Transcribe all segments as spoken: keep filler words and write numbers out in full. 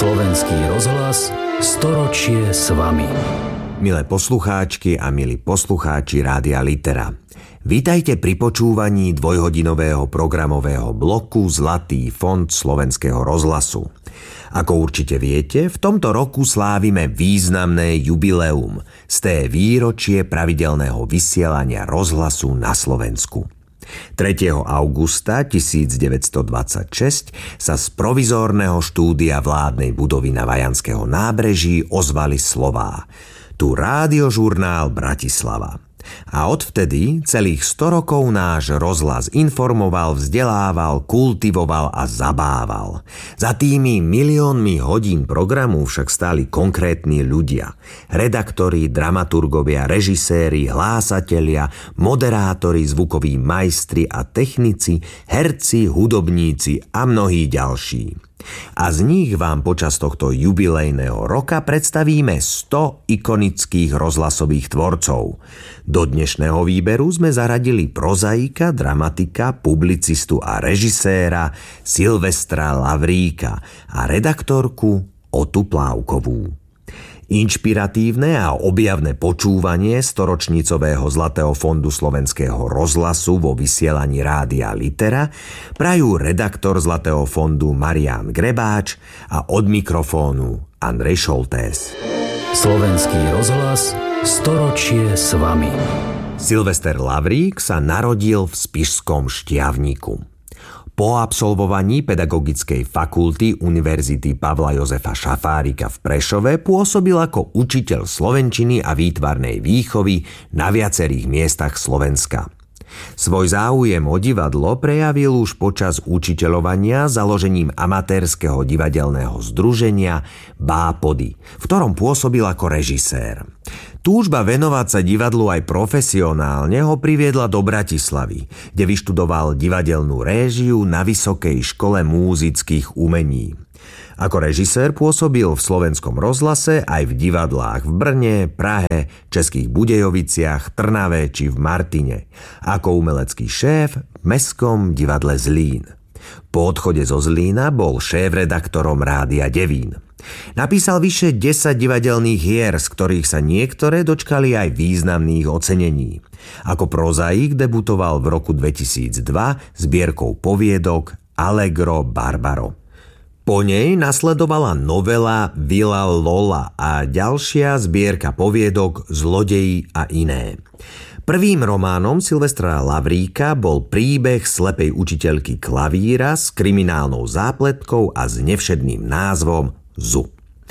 Slovenský rozhlas storočie s vami. Milé poslucháčky a milí poslucháči Rádia Litera. Vítajte pri počúvaní dvojhodinového programového bloku Zlatý fond Slovenského rozhlasu. Ako určite viete, v tomto roku slávime významné jubileum, sté výročie pravidelného vysielania rozhlasu na Slovensku. tretieho augusta tisícdeväťstodvadsaťšesť sa z provizórneho štúdia vládnej budovy na Vajanského nábreží ozvali slová: Tu rádiožurnál Bratislava. A odvtedy celých sto rokov náš rozhlas informoval, vzdelával, kultivoval a zabával. Za tými miliónmi hodín programu však stáli konkrétni ľudia. Redaktori, dramaturgovia, režiséri, hlásatelia, moderátori, zvukoví majstri a technici, herci, hudobníci a mnohí ďalší. A z nich vám počas tohto jubilejného roka predstavíme sto ikonických rozhlasových tvorcov. Do dnešného výberu sme zaradili prozaika, dramatika, publicistu a režiséra Silvestra Lavríka a redaktorku Otu Plávkovú. Inšpiratívne a objavné počúvanie storočnicového Zlatého fondu Slovenského rozhlasu vo vysielaní Rádia Litera prajú redaktor Zlatého fondu Marián Grebáč a od mikrofónu Andrej Šoltés. Slovenský rozhlas storočie s vami. Silvester Lavrík sa narodil v Spišskom Štiavniku. Po absolvovaní Pedagogickej fakulty Univerzity Pavla Jozefa Šafárika v Prešove pôsobil ako učiteľ slovenčiny a výtvarnej výchovy na viacerých miestach Slovenska. Svoj záujem o divadlo prejavil už počas učiteľovania založením amatérskeho divadelného združenia Bápody, v ktorom pôsobil ako režisér. Túžba venovať sa divadlu aj profesionálne ho priviedla do Bratislavy, kde vyštudoval divadelnú réžiu na Vysokej škole múzických umení. Ako režisér pôsobil v Slovenskom rozhlase aj v divadlách v Brne, Prahe, Českých Budejoviciach, Trnave či v Martine. Ako umelecký šéf v Mestskom divadle Zlín. Po odchode zo Zlína bol šéf-redaktorom Rádia Devín. Napísal vyše desať divadelných hier, z ktorých sa niektoré dočkali aj významných ocenení. Ako prozaik debutoval v roku dvetisícdva zbierkou poviedok Allegro Barbaro. Po nej nasledovala novela Vila Lola a ďalšia zbierka poviedok Zlodeji a iné. Prvým románom Silvestra Lavríka bol príbeh slepej učiteľky klavíra s kriminálnou zápletkou a s nevšedným názvom Zu.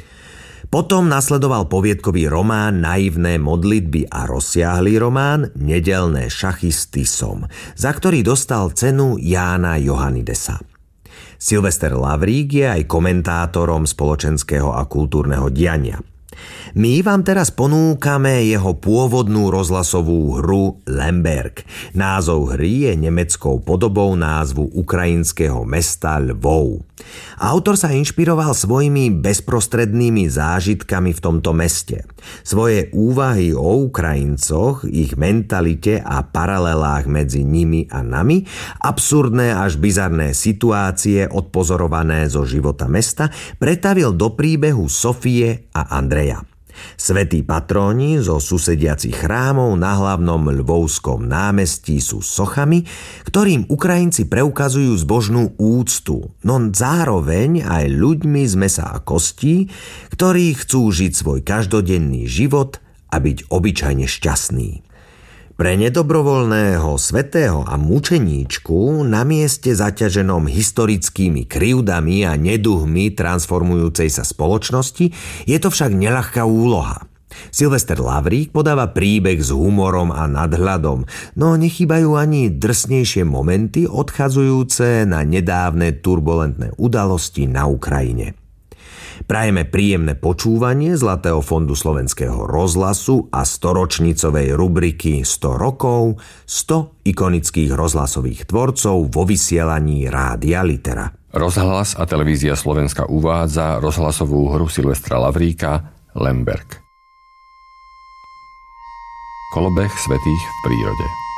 Potom nasledoval poviedkový román Naivné modlitby a rozsiahlý román Nedelné šachy s Tisom, za ktorý dostal cenu Jána Johannidesa. Silvester Lavrík je aj komentátorom spoločenského a kultúrneho diania. My vám teraz ponúkame jeho pôvodnú rozhlasovú hru Lemberg. Názov hry je nemeckou podobou názvu ukrajinského mesta Lvov. Autor sa inšpiroval svojimi bezprostrednými zážitkami v tomto meste. Svoje úvahy o Ukrajincoch, ich mentalite a paralelách medzi nimi a nami, absurdné až bizarné situácie odpozorované zo života mesta, pretavil do príbehu Sofie a Andreja. Svätí patróni zo susediacich chrámov na hlavnom Lvovskom námestí sú sochami, ktorým Ukrajinci preukazujú zbožnú úctu, no zároveň aj ľuďmi z mäsa a kostí, ktorí chcú žiť svoj každodenný život a byť obyčajne šťastný. Pre nedobrovoľného svätého a mučeníčku na mieste zaťaženom historickými krivdami a neduhmi transformujúcej sa spoločnosti je to však neľahká úloha. Silvester Lavrík podáva príbeh s humorom a nadhľadom, no nechýbajú ani drsnejšie momenty odchádzajúce na nedávne turbulentné udalosti na Ukrajine. Prajeme príjemné počúvanie Zlatého fondu Slovenského rozhlasu a storočnicovej rubriky sto rokov, sto ikonických rozhlasových tvorcov vo vysielaní Rádia Litera. Rozhlas a televízia Slovenska uvádza rozhlasovú hru Silvestra Lavríka Lemberg. Kolobeh svätých v prírode.